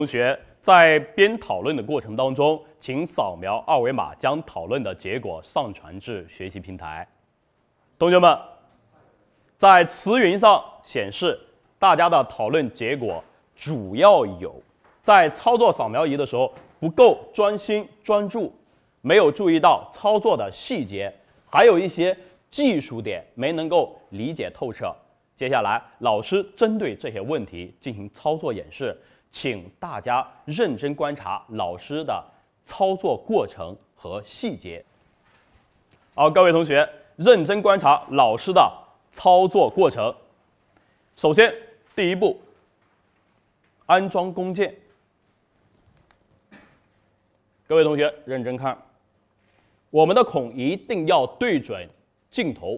同学在边讨论的过程当中，请扫描二维码，将讨论的结果上传至学习平台。同学们，在慈云上显示大家的讨论结果主要有在操作扫描仪的时候不够专心专注，没有注意到操作的细节，还有一些技术点没能够理解透彻。接下来老师针对这些问题进行操作演示，请大家认真观察老师的操作过程和细节。好，各位同学认真观察老师的操作过程。首先，第一步，安装工件。各位同学认真看，我们的孔一定要对准镜头。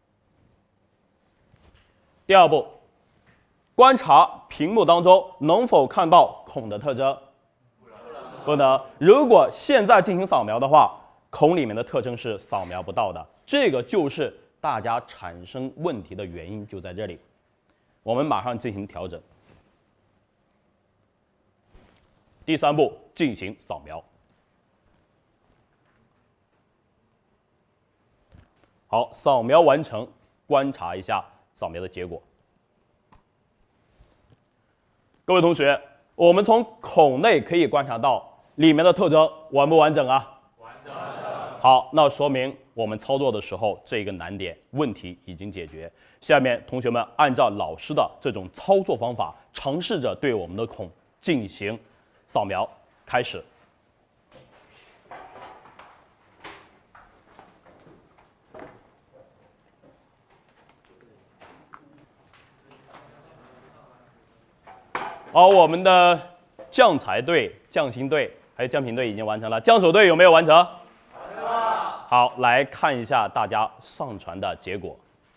第二步，观察屏幕当中能否看到孔的特征？不能。如果现在进行扫描的话，孔里面的特征是扫描不到的，这个就是大家产生问题的原因，就在这里。我们马上进行调整。第三步，进行扫描。好，扫描完成，观察一下扫描的结果。各位同学，我们从孔内可以观察到里面的特征完不完整啊？完整。好，那说明我们操作的时候这个难点问题已经解决。下面同学们按照老师的这种操作方法，尝试着对我们的孔进行扫描。开始。好，我们的降材队、降芯队还有降频队已经完成了，降手队有没有完成？完成了。好，来看一下大家上传的结果。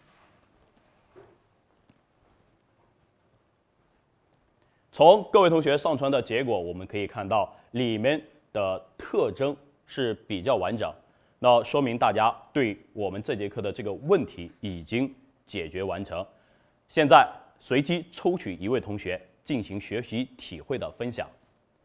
从各位同学上传的结果，我们可以看到里面的特征是比较完整，那说明大家对我们这节课的这个问题已经解决完成。现在随机抽取一位同学进行学习体会的分享。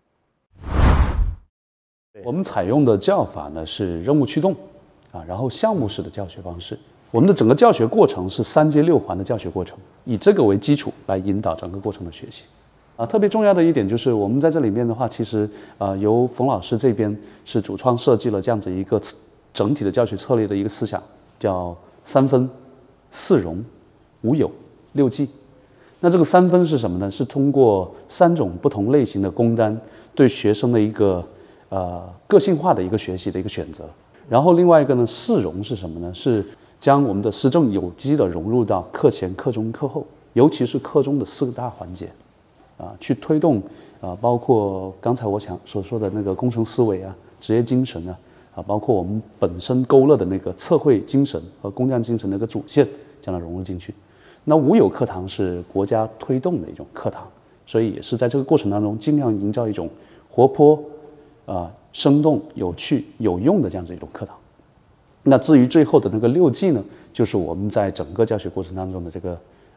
我们采用的教法呢是任务驱动然后项目式的教学方式。我们的整个教学过程是3阶6环的教学过程，以这个为基础来引导整个过程的学习。特别重要的一点就是我们在这里面的话，其实由冯老师这边是主创设计了这样子一个整体的教学策略的一个思想，叫3分、4融、5有、6记。那这个3分是什么呢？是通过3种不同类型的工单对学生的一个个性化的一个学习的一个选择。然后另外一个呢，4融是什么呢？是将我们的思政有机的融入到课前、课中、课后，尤其是课中的4个大环节，去推动包括刚才我所说的那个工程思维职业精神包括我们本身勾勒的那个测绘精神和工匠精神的一个主线，将它融入进去。那5有课堂是国家推动的一种课堂，所以也是在这个过程当中尽量营造一种活泼、生动、有趣、有用的这样子一种课堂。那至于最后的那个6记呢，就是我们在整个教学过程当中的这个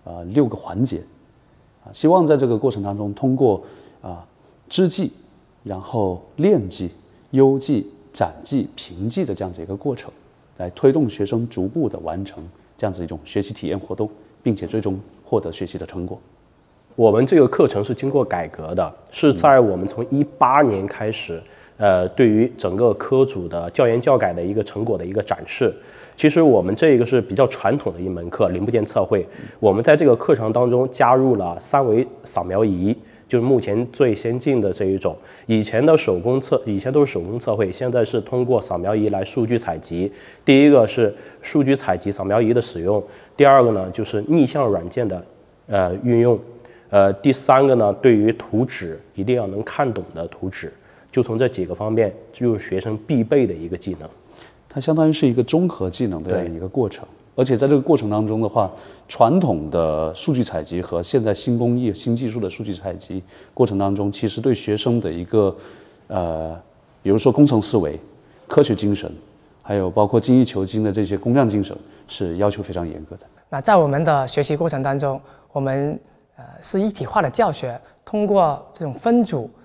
6个环节，希望在这个过程当中通过知记，然后练记、优记、展记、评记的这样子一个过程，来推动学生逐步的完成这样子一种学习体验活动，并且最终获得学习的成果。 我们这个课程是经过改革的，是在我们从18年开始，对于整个科组的教研教改的一个成果的一个展示。其实我们这个是比较传统的一门课，零部件测绘。我们在这个课程当中加入了3维扫描仪，就是目前最先进的这一种。以前都是手工测绘，现在是通过扫描仪来数据采集。第一个是数据采集扫描仪的使用，第二个呢就是逆向软件的运用，第三个呢对于图纸一定要能看懂的图纸。就从这几个方面，就是学生必备的一个技能。 它相当于是一个综合技能的一个过程，而且在这个过程当中的话，传统的数据采集和现在新工艺、新技术的数据采集过程当中，其实对学生的一个比如说工程思维、科学精神，还有包括精益求精的这些工匠精神，是要求非常严格的。 那在我们的学习过程当中，我们是一体化的教学，通过这种分组